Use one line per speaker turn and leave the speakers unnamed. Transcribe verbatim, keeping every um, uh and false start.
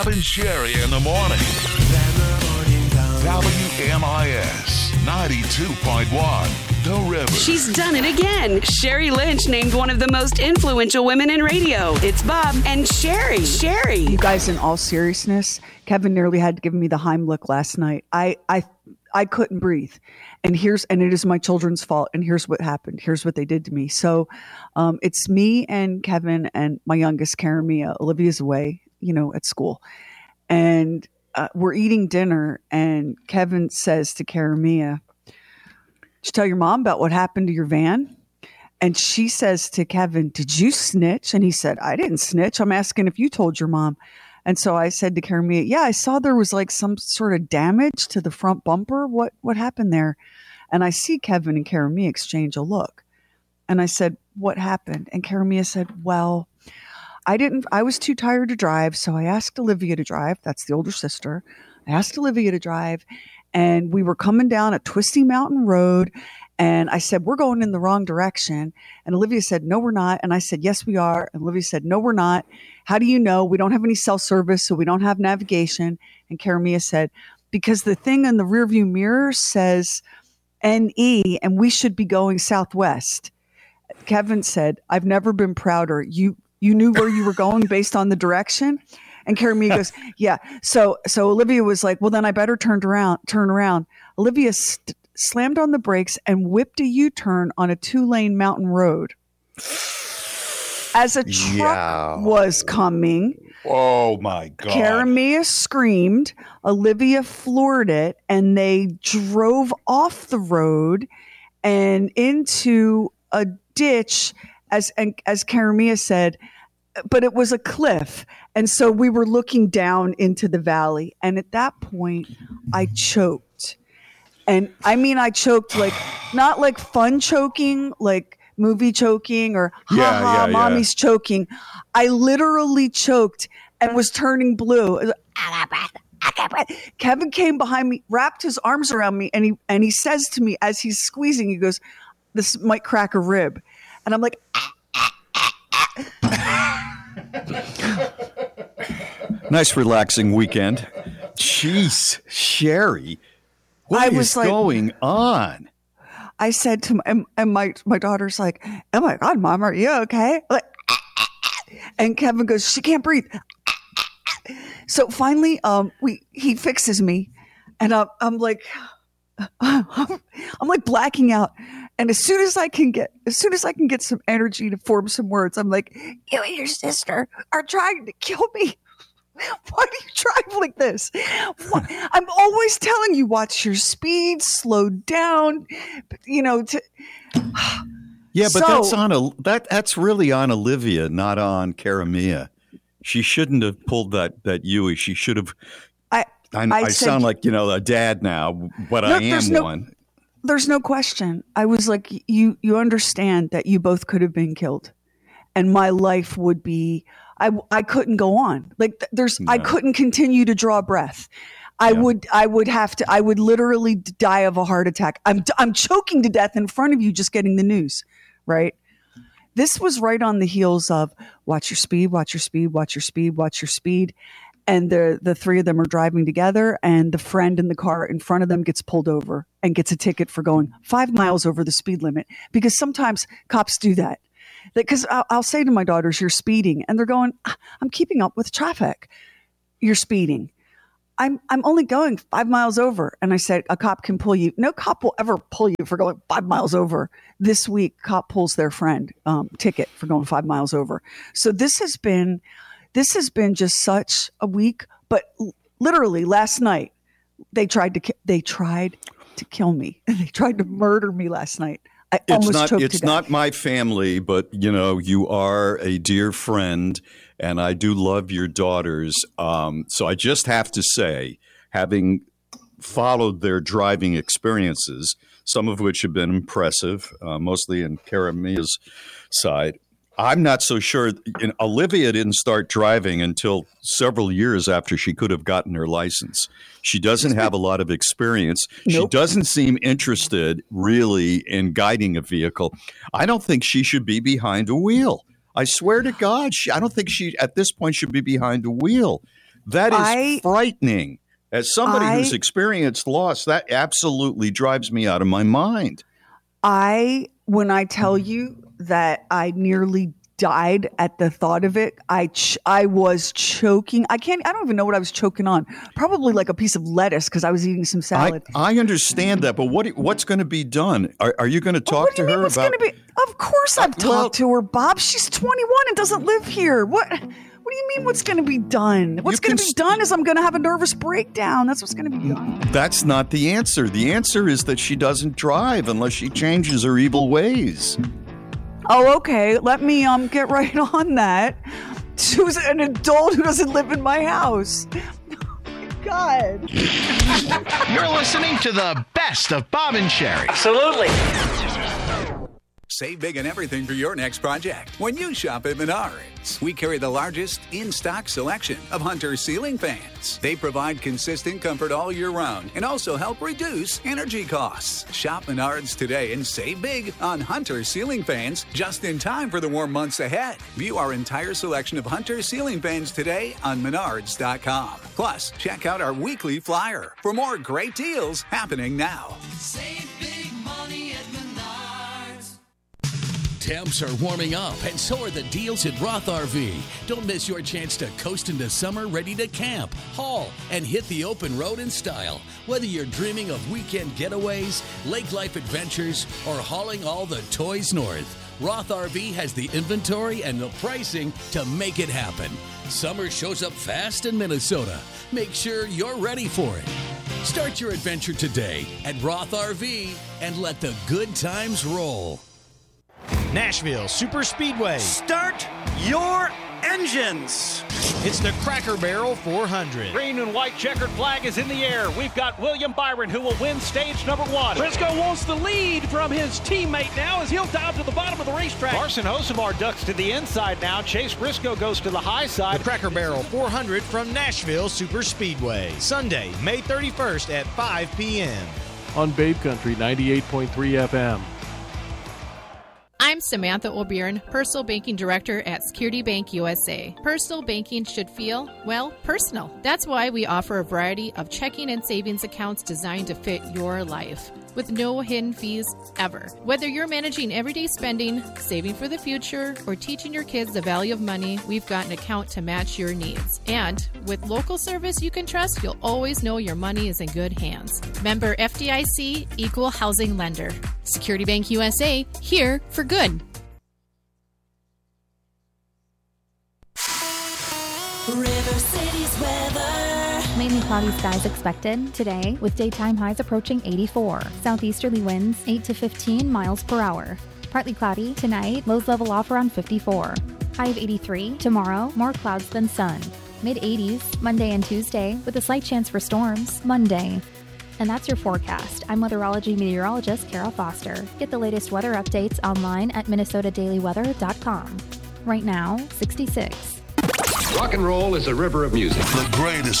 Bob and Sherry in the morning. W M I S ninety-two point one, The River.
She's done it again. Sherry Lynch named one of the most influential women in radio. It's Bob and Sherry. Sherry.
You guys, in all seriousness, Kevin nearly had to give me the Heimlich last night. I, I, I couldn't breathe. And here's, and it is my children's fault. And here's what happened. Here's what they did to me. So, um, it's me and Kevin and my youngest, Karen Mia. Olivia's away, you know, at school. And uh, we're eating dinner. And Kevin says to Karen Mia, "Did you tell your mom about what happened to your van?" And she says to Kevin, "Did you snitch?" And he said, "I didn't snitch. I'm asking if you told your mom." And so I said to Karen Mia, "Yeah, I saw there was like some sort of damage to the front bumper. What what happened there?" And I see Kevin and Karen Mia exchange a look. And I said, "What happened?" And Karen Mia said, "Well, I didn't, I was too tired to drive. So I asked Olivia to drive." That's the older sister. I asked Olivia to drive, and we were coming down a twisty mountain road. And I said, "We're going in the wrong direction." And Olivia said, "No, we're not." And I said, "Yes, we are." And Olivia said, "No, we're not. How do you know? We don't have any cell service, so we don't have navigation." And Karen Mia said, "Because the thing in the rearview mirror says N E, and we should be going southwest." Kevin said, "I've never been prouder. You you knew where you were going based on the direction?" And Karen Mia goes, "Yeah." So so Olivia was like, "Well, then I better turn around. Turn around." Olivia st- slammed on the brakes and whipped a U-turn on a two-lane mountain road. As a truck
Yeah.
was coming,
Oh, my God.
Karen Mia screamed, Olivia floored it, and they drove off the road and into a ditch, as and, as Karen Mia said, but it was a cliff. And so we were looking down into the valley. And at that point, I choked. And I mean, I choked like, not like fun choking, like movie choking or ha
Yeah,
ha,
yeah, yeah.
mommy's choking. I literally choked and was turning blue. It was like, "I got breath. I got breath." Kevin came behind me, wrapped his arms around me, and he and he says to me as he's squeezing, he goes, "This might crack a rib." And I'm like,
Nice relaxing weekend. Jeez, Sherry, what
I
is
was like-
going on?
I said to my, and, and my, my daughter's like, "Oh my God, Mom, are you okay?" Like, and Kevin goes, "She can't breathe." So finally, um, we, he fixes me, and I'm, I'm like, I'm, I'm like blacking out. And as soon as I can get, as soon as I can get some energy to form some words, I'm like, "You and your sister are trying to kill me. Why do you drive like this? Why? I'm always telling you, watch your speed, slow down, you know, to."
Yeah, but
So-
that's on a that that's really on Olivia, not on Karen Mia. She shouldn't have pulled that that Yui. She should have.
I,
I,
I
I
said-
sound like, you know, a dad now, but
No,
I am
there's no-
one.
There's no question. I was like, you, you understand that you both could have been killed, and my life would be, I, I couldn't go on. Like th- there's, I
No.
couldn't continue to draw breath. I
Yeah.
would, I would have to, I would literally die of a heart attack. I'm, I'm choking to death in front of you just getting the news, right? This was right on the heels of watch your speed, watch your speed, watch your speed, watch your speed. And the the three of them are driving together, and the friend in the car in front of them gets pulled over and gets a ticket for going five miles over the speed limit, because sometimes cops do that. Because I'll, I'll say to my daughters, "You're speeding," and they're going, "Ah, I'm keeping up with traffic." "You're speeding." I'm I'm only going five miles over. And I said, "A cop can pull you." No cop will ever pull you for going five miles over. This week, cop pulls their friend um, ticket for going five miles over. So this has been, this has been just such a week. But l- literally last night, they tried to ki- they tried to kill me. They tried to murder me last night. I
It's
almost
not
choked
it's
to death.
not my family, but you know, you are a dear friend, and I do love your daughters. Um, so I just have to say, having followed their driving experiences, some of which have been impressive, uh, mostly in Karen Mia's side, I'm not so sure. You know, Olivia didn't start driving until several years after she could have gotten her license. She doesn't have a lot of experience. She
Nope.
doesn't seem interested really in guiding a vehicle. I don't think she should be behind a wheel. I swear to God, she, I don't think she at this point should be behind a wheel. That is
I,
frightening. As somebody
I,
who's experienced loss, that absolutely drives me out of my mind.
I, when I tell you that I nearly died at the thought of it, I, ch- I was choking. I can't, I don't even know what I was choking on. Probably like a piece of lettuce because I was eating some salad.
I, I understand that, but what what's going to be done? Are, are you going to talk
what do
to
you mean
her
what's
about?
Gonna be, of course I've talked
well,
to her, Bob. She's twenty-one and doesn't live here. What? What do you mean what's going to be done? What's going to be done is I'm going to have a nervous breakdown. That's what's going to be done.
That's not the answer. The answer is that she doesn't drive unless she changes her evil ways.
Oh, okay. Let me um get right on that. Who's an adult who doesn't live in my house? Oh my God.
You're listening to the best of Bob and Sherry.
Absolutely.
Save big on everything for your next project when you shop at Menards. We carry the largest in-stock selection of Hunter ceiling fans. They provide consistent comfort all year round and also help reduce energy costs. Shop Menards today and save big on Hunter ceiling fans just in time for the warm months ahead. View our entire selection of Hunter ceiling fans today on menards dot com. Plus, check out our weekly flyer for more great deals happening now.
Save big money at Menards.
Temps are warming up, and so are the deals at Roth R V. Don't miss your chance to coast into summer ready to camp, haul, and hit the open road in style. Whether you're dreaming of weekend getaways, lake life adventures, or hauling all the toys north, Roth R V has the inventory and the pricing to make it happen. Summer shows up fast in Minnesota. Make sure you're ready for it. Start your adventure today at Roth R V and let the good times roll.
Nashville Super Speedway.
Start your engines.
It's the Cracker Barrel four hundred.
Green and white checkered flag is in the air. We've got William Byron who will win stage number one. Briscoe wants the lead from his teammate now as he'll dive to the bottom of the racetrack. Carson Hocevar ducks to the inside now. Chase Briscoe goes to the high side.
The Cracker Barrel four hundred from Nashville Super Speedway. Sunday, May thirty-first at five p.m.
on Babe Country ninety-eight point three F M.
I'm Samantha O'Byrne, Personal Banking Director at Security Bank U S A. Personal banking should feel, well, personal. That's why we offer a variety of checking and savings accounts designed to fit your life, with no hidden fees ever. Whether you're managing everyday spending, saving for the future, or teaching your kids the value of money, we've got an account to match your needs. And with local service you can trust, you'll always know your money is in good hands. Member F D I C, Equal Housing Lender. Security Bank U S A, here for good.
River City's weather.
Mainly cloudy skies expected today, with daytime highs approaching eighty-four. Southeasterly winds eight to fifteen miles per hour. Partly cloudy tonight, lows level off around fifty-four. High of eighty-three. Tomorrow, more clouds than sun. Mid eighties, Monday and Tuesday, with a slight chance for storms Monday. And that's your forecast. I'm weatherology meteorologist Kara Foster. Get the latest weather updates online at minnesota daily weather dot com. Right now, sixty-six.
Rock and roll is a river of music.
The greatest